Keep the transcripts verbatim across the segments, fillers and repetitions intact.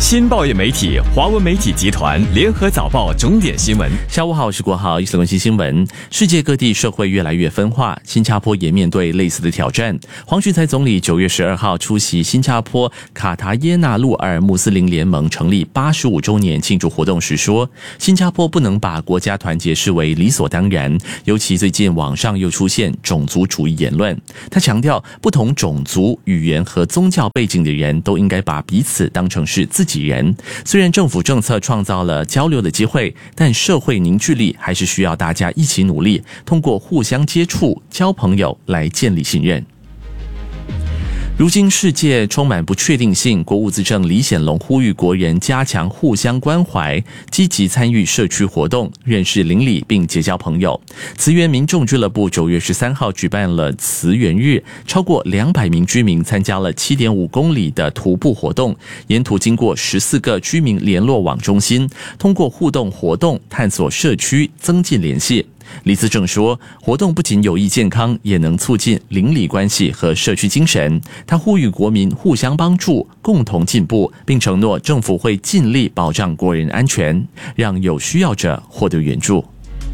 新报业媒体华文媒体集团联合早报重点新闻。 下午好，我是国豪，一起关心新闻。世界各地社会越来越分化，新加坡也面对类似的挑战。黄循财总理九月十二号出席新加坡卡塔耶纳路尔穆斯林联盟成立八十五周年庆祝活动时说，新加坡不能把国家团结视为理所当然，尤其最近网上又出现种族主义言论。他强调，不同种族、语言和宗教背景的人都应该把彼此当成是自己人。虽然政府政策创造了交流的机会，但社会凝聚力还是需要大家一起努力，通过互相接触、交朋友来建立信任。如今世界充满不确定性，国务资政李显龙呼吁国人加强互相关怀，积极参与社区活动，认识邻里并结交朋友。慈园民众俱乐部九月十三号举办了慈园日，超过两百名居民参加了 七点五公里的徒步活动，沿途经过十四个居民联络网中心，通过互动活动探索社区，增进联系。李资政说，活动不仅有益健康，也能促进邻里关系和社区精神。他呼吁国民互相帮助，共同进步，并承诺政府会尽力保障国人安全，让有需要者获得援助。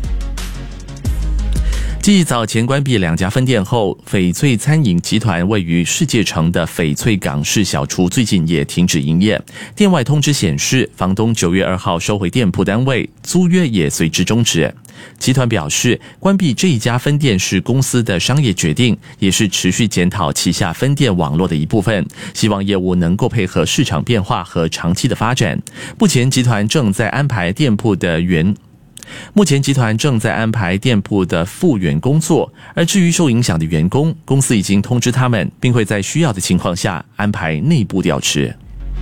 继早前关闭两家分店后，翡翠餐饮集团位于世界城的翡翠港式小厨最近也停止营业。店外通知显示，房东九月二号收回店铺单位，租约也随之终止。集团表示，关闭这一家分店是公司的商业决定，也是持续检讨旗下分店网络的一部分，希望业务能够配合市场变化和长期的发展。目前集团正在安排店铺的原目前集团正在安排店铺的复原工作，而至于受影响的员工，公司已经通知他们，并会在需要的情况下安排内部调职。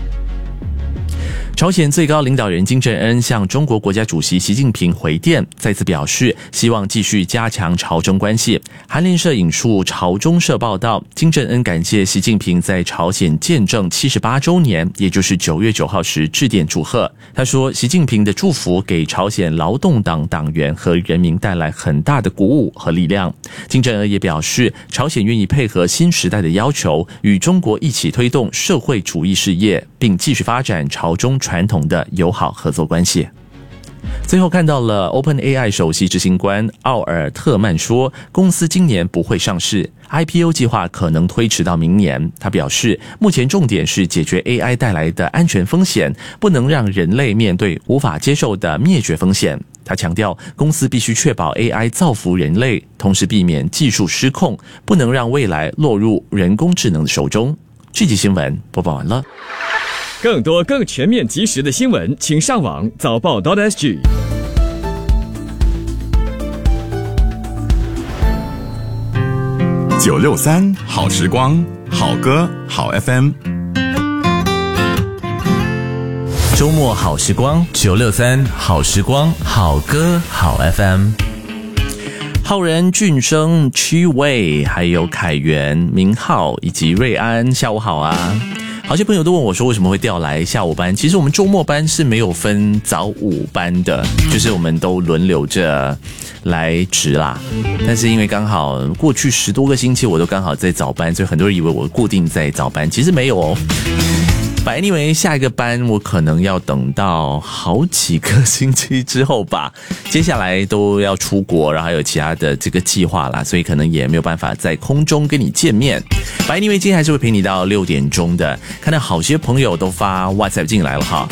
朝鲜最高领导人金正恩向中国国家主席习近平回电，再次表示希望继续加强朝中关系。韩联社引述朝中社报道，金正恩感谢习近平在朝鲜建政七十八周年，也就是九月九号时致电祝贺。他说，习近平的祝福给朝鲜劳动党党员和人民带来很大的鼓舞和力量。金正恩也表示，朝鲜愿意配合新时代的要求，与中国一起推动社会主义事业，并继续发展朝中传统的友好合作关系。最后看到了 OpenAI 首席执行官奥尔特曼说，公司今年不会上市， I P O 计划可能推迟到明年。他表示，目前重点是解决 A I 带来的安全风险，不能让人类面对无法接受的灭绝风险。他强调，公司必须确保 A I 造福人类，同时避免技术失控，不能让未来落入人工智能的手中。这集新闻播报完了。 更多更全面及时的新闻，请上网早报 .sg。 九六三好时光，好歌好 F M。 周末好时光，九六三好时光，好歌好 F M。浩然、俊生、曲伟，还有凯源、明浩以及瑞安，下午好啊！好些朋友都问我说，为什么会调来下午班？其实我们周末班是没有分早午班的，就是我们都轮流着来值啦。但是因为刚好过去十多个星期我都刚好在早班，所以很多人以为我固定在早班，其实没有哦。But anyway， 下一个班我可能要等到好几个星期之后吧，接下来都要出国，然后还有其他的这个计划啦，所以可能也没有办法在空中跟你见面。But anyway， 今天还是会陪你到六点钟的。看到好些朋友都发 WhatsApp 进来了哈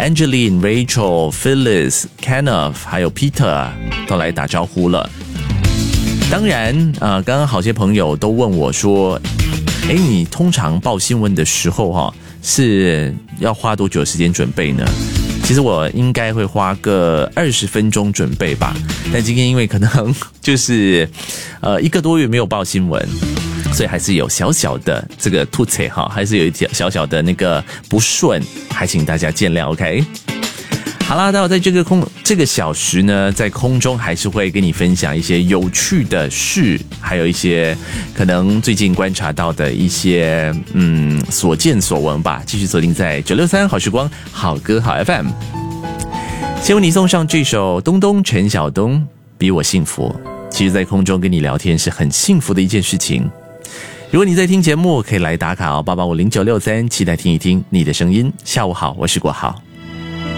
，Angeline、Rachel、Phyllis、Kenneth 还有 Peter 都来打招呼了。当然，呃，刚刚好些朋友都问我说，哎，你通常报新闻的时候哈，是要花多久的时间准备呢？其实我应该会花个二十分钟准备吧，但今天因为可能就是呃一个多月没有报新闻，所以还是有小小的这个突切哈，还是有一点小小的那个不顺，还请大家见谅 ，OK。好啦，那我在这个空这个小时呢，在空中还是会跟你分享一些有趣的事，还有一些可能最近观察到的一些嗯所见所闻吧。继续锁定在九六三好时光，好歌好 F M。先为你送上这首东东陈晓东，比我幸福。其实，在空中跟你聊天是很幸福的一件事情。 如果你在听节目，可以来打卡哦，八八五零九六三，期待听一听你的声音。下午好，我是国豪。